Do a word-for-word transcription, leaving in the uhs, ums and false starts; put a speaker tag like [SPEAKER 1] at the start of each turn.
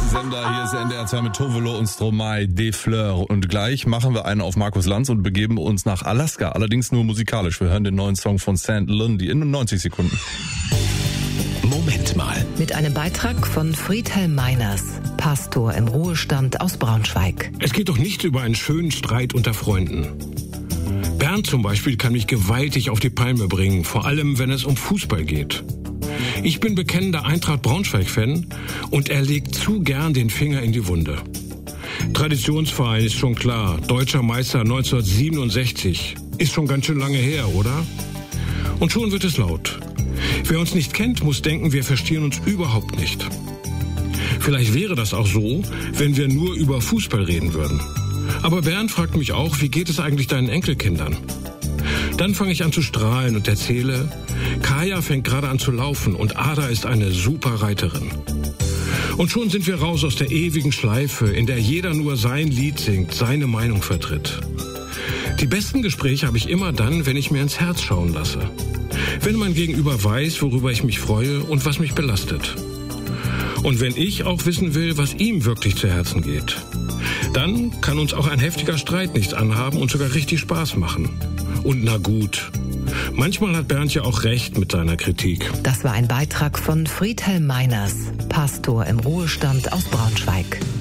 [SPEAKER 1] Sender. Hier ist N D R zwei mit Tovolo und Stromae, Des Fleurs. Und gleich machen wir einen auf Markus Lanz und begeben uns nach Alaska. Allerdings nur musikalisch. Wir hören den neuen Song von Saint Lundy in neunzig Sekunden.
[SPEAKER 2] Moment mal.
[SPEAKER 3] Mit einem Beitrag von Friedhelm Meiners, Pastor im Ruhestand aus Braunschweig.
[SPEAKER 2] Es geht doch nicht über einen schönen Streit unter Freunden. Bernd zum Beispiel kann mich gewaltig auf die Palme bringen, vor allem wenn es um Fußball geht. Ich bin bekennender Eintracht Braunschweig-Fan und er legt zu gern den Finger in die Wunde. Traditionsverein ist schon klar, deutscher Meister neunzehnhundertsiebenundsechzig. Ist schon ganz schön lange her, oder? Und schon wird es laut. Wer uns nicht kennt, muss denken, wir verstehen uns überhaupt nicht. Vielleicht wäre das auch so, wenn wir nur über Fußball reden würden. Aber Bernd fragt mich auch, wie geht es eigentlich deinen Enkelkindern? Dann fange ich an zu strahlen und erzähle, Kaya fängt gerade an zu laufen und Ada ist eine super Reiterin. Und schon sind wir raus aus der ewigen Schleife, in der jeder nur sein Lied singt, seine Meinung vertritt. Die besten Gespräche habe ich immer dann, wenn ich mir ins Herz schauen lasse. Wenn mein Gegenüber weiß, worüber ich mich freue und was mich belastet. Und wenn ich auch wissen will, was ihm wirklich zu Herzen geht. Dann kann uns auch ein heftiger Streit nichts anhaben und sogar richtig Spaß machen. Und na gut, manchmal hat Bernd ja auch recht mit seiner Kritik.
[SPEAKER 3] Das war ein Beitrag von Friedhelm Meiners, Pastor im Ruhestand aus Braunschweig.